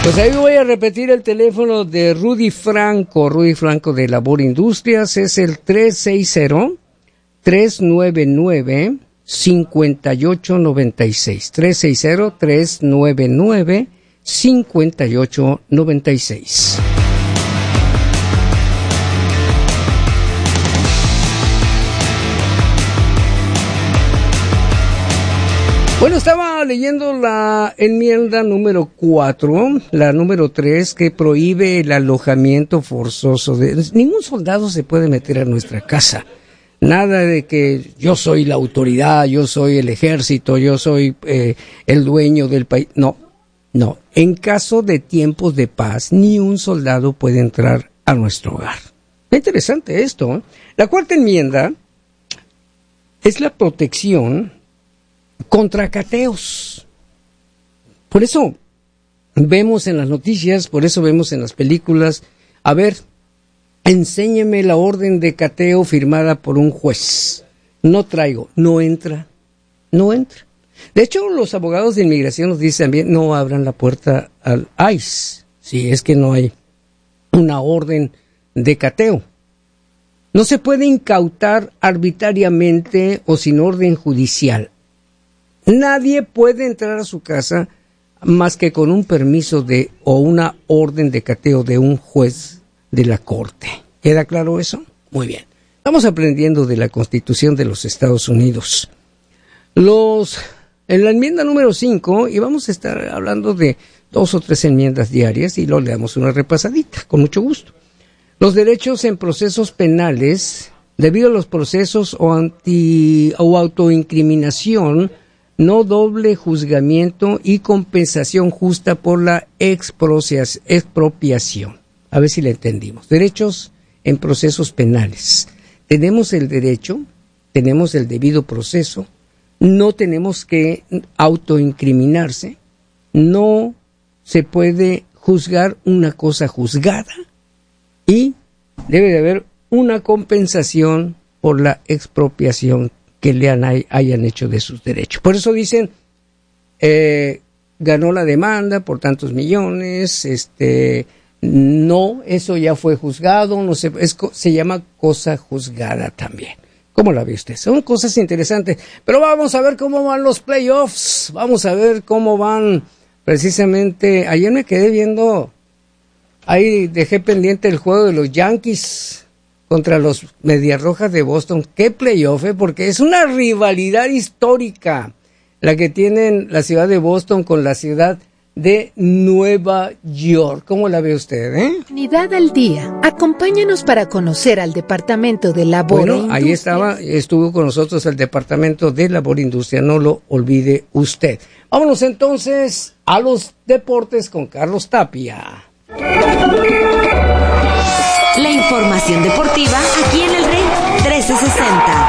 Pues ahí voy a repetir el teléfono de Rudy Franco de Labor Industrias, es el 360-399-5896, 360-399-5896. Bueno, estaba leyendo la enmienda número 4, la número 3, que prohíbe el alojamiento forzoso. Ningún soldado se puede meter a nuestra casa. Nada de que yo soy la autoridad, yo soy el ejército, yo soy el dueño del país. No. En caso de tiempos de paz, ni un soldado puede entrar a nuestro hogar. Qué interesante esto, ¿eh? La cuarta enmienda es la protección contra cateos. Por eso vemos en las noticias, por eso vemos en las películas, a ver, enséñeme la orden de cateo firmada por un juez. No traigo, no entra. De hecho, los abogados de inmigración nos dicen también, no abran la puerta al ICE, si es que no hay una orden de cateo. No se puede incautar arbitrariamente o sin orden judicial. Nadie puede entrar a su casa más que con un permiso o una orden de cateo de un juez de la corte. ¿Queda claro eso? Muy bien. Estamos aprendiendo de la Constitución de los Estados Unidos. En la enmienda número 5, y vamos a estar hablando de 2 o 3 enmiendas diarias, y luego le damos una repasadita, con mucho gusto. Los derechos en procesos penales, debido a los procesos o autoincriminación, no doble juzgamiento y compensación justa por la expropiación. A ver si la entendimos. Derechos en procesos penales. Tenemos el derecho, tenemos el debido proceso, no tenemos que autoincriminarse, no se puede juzgar una cosa juzgada y debe de haber una compensación por la expropiación que hayan hecho de sus derechos. Por eso dicen, ganó la demanda por tantos millones, no, eso ya fue juzgado, no sé, se llama cosa juzgada también. ¿Cómo la ve usted? Son cosas interesantes, pero vamos a ver cómo van los playoffs, vamos a ver cómo van precisamente. Ayer me quedé viendo, ahí dejé pendiente el juego de los Yankees contra los Medias Rojas de Boston. ¡Qué playoff! Porque es una rivalidad histórica la que tienen la ciudad de Boston con la ciudad de Nueva York. ¿Cómo la ve usted, Unidad al día. Acompáñanos para conocer al Departamento de Labor e Industria. Ahí estuvo con nosotros el Departamento de Labor e Industria, no lo olvide usted. Vámonos entonces a los deportes con Carlos Tapia. La información deportiva aquí en el Rey 1360.